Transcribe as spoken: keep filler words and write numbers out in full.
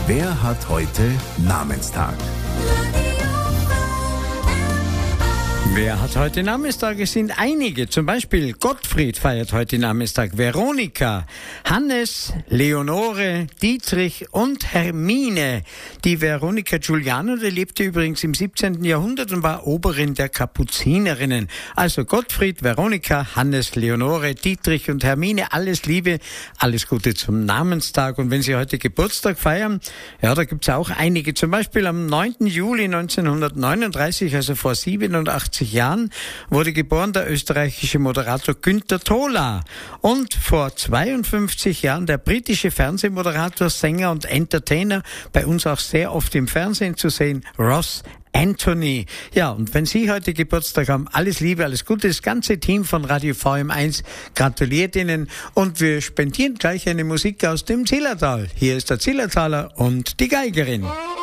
Wer hat heute Namenstag? Wer hat heute Namenstag? Es sind einige. Zum Beispiel Gottfried feiert heute Namenstag, Veronika, Hannes, Leonore, Dietrich und Hermine. Die Veronika Giuliano, die lebte übrigens im siebzehnten Jahrhundert und war Oberin der Kapuzinerinnen. Also Gottfried, Veronika, Hannes, Leonore, Dietrich und Hermine, alles Liebe, alles Gute zum Namenstag. Und wenn Sie heute Geburtstag feiern, ja, da gibt's auch einige. Zum Beispiel am neunten Juli neunzehnhundertneununddreißig, also vor siebenundachtzig Jahren, wurde geboren der österreichische Moderator Günter Thola. Und vor zweiundfünfzig Jahren der britische Fernsehmoderator, Sänger und Entertainer, bei uns auch sehr oft im Fernsehen zu sehen, Ross Anthony. Ja, und wenn Sie heute Geburtstag haben, alles Liebe, alles Gute. Das ganze Team von Radio V M eins gratuliert Ihnen und wir spendieren gleich eine Musik aus dem Zillertal. Hier ist der Zillertaler und die Geigerin.